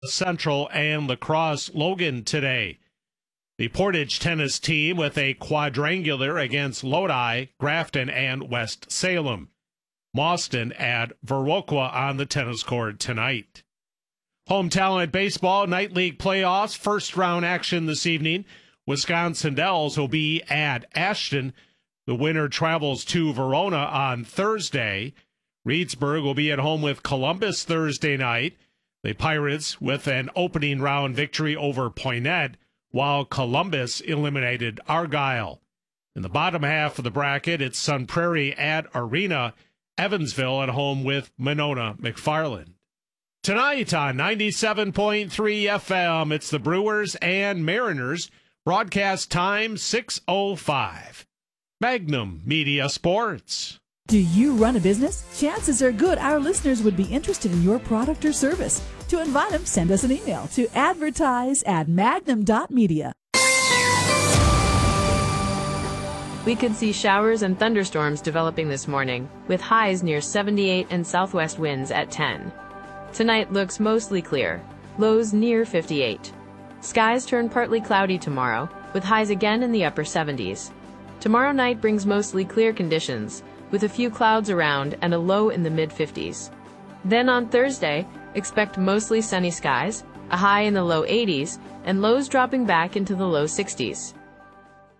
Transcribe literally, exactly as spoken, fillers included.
Central and Lacrosse Logan today. The Portage tennis team with a quadrangular against Lodi, Grafton, and West Salem. Mauston at Viroqua on the tennis court tonight. Home Talent Baseball Night League playoffs, first round action this evening. Wisconsin Dells will be at Ashton. The winner travels to Verona on Thursday. Reedsburg will be at home with Columbus Thursday night. The Pirates with an opening round victory over Poynette, while Columbus eliminated Argyle. In the bottom half of the bracket, it's Sun Prairie at Arena, Evansville at home with Monona McFarland. Tonight on ninety-seven point three F M, it's the Brewers and Mariners. Broadcast time six oh five. Magnum Media Sports. Do you run a business? Chances are good our listeners would be interested in your product or service. To invite them, send us an email to advertise at magnum dot media. We could see showers and thunderstorms developing this morning, with highs near seventy-eight and southwest winds at ten. Tonight looks mostly clear, lows near fifty-eight. Skies turn partly cloudy tomorrow, with highs again in the upper seventies. Tomorrow night brings mostly clear conditions, with a few clouds around and a low in the mid-fifties. Then on Thursday, expect mostly sunny skies, a high in the low eighties, and lows dropping back into the low sixties.